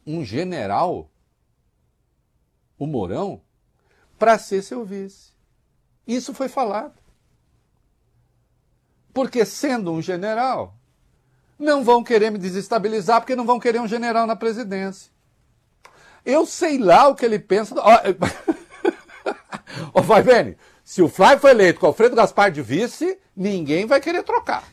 um general, o Mourão, para ser seu vice. Isso foi falado. Porque sendo um general, não vão querer me desestabilizar, porque não vão querer um general na presidência. Eu sei lá o que ele pensa. Ó, vai vendo, se o Flávio foi eleito com o Alfredo Gaspar de vice, ninguém vai querer trocar.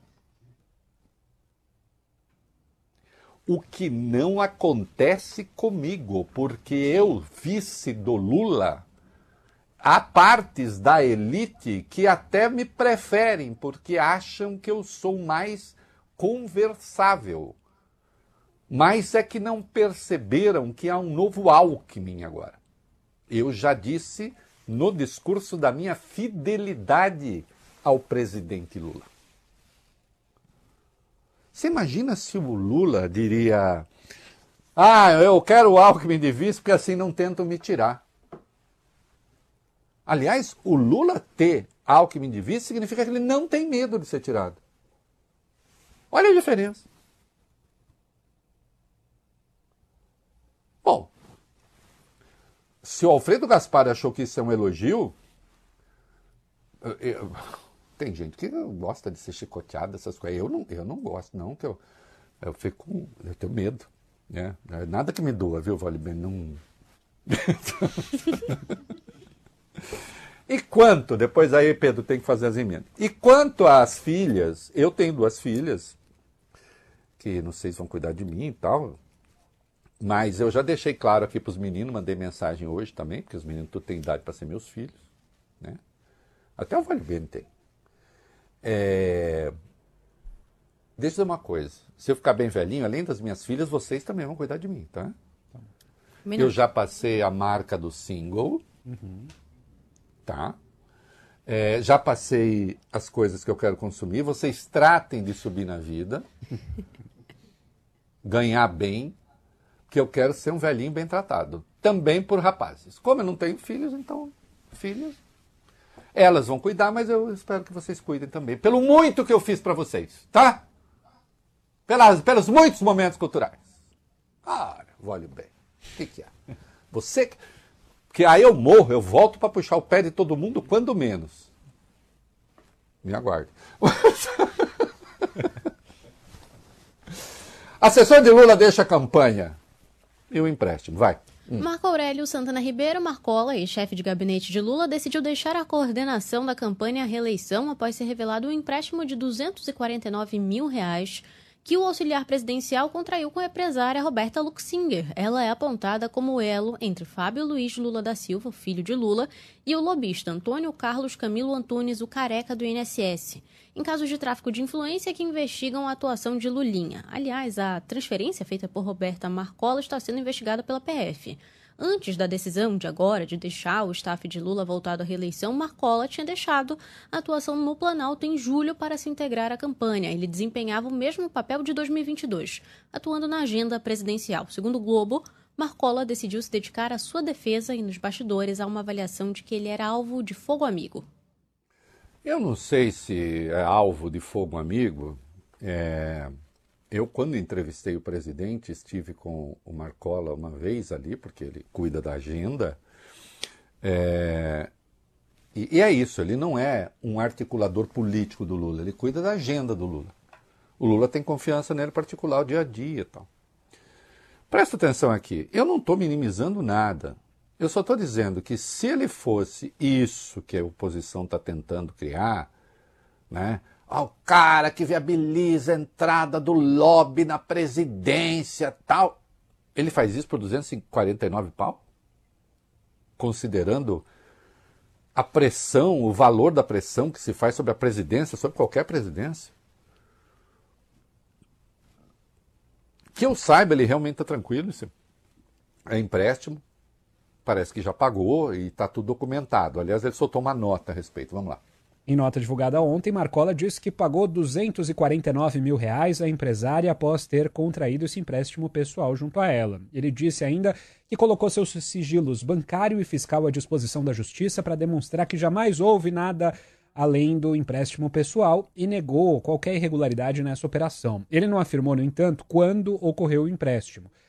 O que não acontece comigo, porque eu, vice do Lula, há partes da elite que até me preferem, porque acham que eu sou mais conversável. Mas é que não perceberam que há um novo Alckmin agora. Eu já disse no discurso da minha fidelidade ao presidente Lula. Você imagina se o Lula diria: eu quero o Alckmin de vice porque assim não tentam me tirar. Aliás, o Lula ter Alckmin de vice significa que ele não tem medo de ser tirado. Olha a diferença. Bom, se o Alfredo Gaspar achou que isso é um elogio, tem gente que gosta de ser chicoteada, essas coisas. Eu não gosto, não, que eu tenho medo. Né? Nada que me doa, viu, Vale Bem? Não. E quanto, depois aí, Pedro, tem que fazer as emendas. E quanto às filhas, eu tenho 2 filhas, que não sei se vão cuidar de mim e tal, mas eu já deixei claro aqui para os meninos, mandei mensagem hoje também, porque os meninos tudo têm idade para ser meus filhos, né? Até o Vale Bem tem. Deixa eu dizer uma coisa, se eu ficar bem velhinho, além das minhas filhas, vocês também vão cuidar de mim, tá? Eu já passei a marca do single, tá? Já passei as coisas que eu quero consumir, vocês tratem de subir na vida, ganhar bem, porque eu quero ser um velhinho bem tratado, também por rapazes. Como eu não tenho filhos, então, filhos, elas vão cuidar, mas eu espero que vocês cuidem também, pelo muito que eu fiz para vocês, tá? Pelos muitos momentos culturais. Vale bem. O que é? Você... Porque aí eu morro, eu volto para puxar o pé de todo mundo, quando menos. Me aguarde. Assessor de Lula deixa a campanha e o empréstimo. Vai. Marco Aurélio Santana Ribeiro Marcola, ex-chefe de gabinete de Lula, decidiu deixar a coordenação da campanha à reeleição após ser revelado um empréstimo de R$249 mil que o auxiliar presidencial contraiu com a empresária Roberta Luxinger. Ela é apontada como o elo entre Fábio Luiz Lula da Silva, filho de Lula, e o lobista Antônio Carlos Camilo Antunes, o careca do INSS, em casos de tráfico de influência que investigam a atuação de Lulinha. Aliás, a transferência feita por Roberta Marcola está sendo investigada pela PF. Antes da decisão de agora de deixar o staff de Lula voltado à reeleição, Marcola tinha deixado a atuação no Planalto em julho para se integrar à campanha. Ele desempenhava o mesmo papel de 2022, atuando na agenda presidencial. Segundo o Globo, Marcola decidiu se dedicar à sua defesa e nos bastidores a uma avaliação de que ele era alvo de fogo amigo. Eu não sei se é alvo de fogo amigo. Eu, quando entrevistei o presidente, estive com o Marcola uma vez ali, porque ele cuida da agenda. E é isso, ele não é um articulador político do Lula, ele cuida da agenda do Lula. O Lula tem confiança nele particular, o dia a dia e tal. Presta atenção aqui, eu não estou minimizando nada. Eu só estou dizendo que se ele fosse isso que a oposição está tentando criar, né? O cara que viabiliza a entrada do lobby na presidência, tal. Ele faz isso por 249 pau? Considerando a pressão, o valor da pressão que se faz sobre a presidência, sobre qualquer presidência. Que eu saiba, ele realmente está tranquilo. Isso é empréstimo. Parece que já pagou e está tudo documentado. Aliás, ele soltou uma nota a respeito. Vamos lá. Em nota divulgada ontem, Marcola disse que pagou R$249 mil à empresária após ter contraído esse empréstimo pessoal junto a ela. Ele disse ainda que colocou seus sigilos bancário e fiscal à disposição da Justiça para demonstrar que jamais houve nada além do empréstimo pessoal e negou qualquer irregularidade nessa operação. Ele não afirmou, no entanto, quando ocorreu o empréstimo.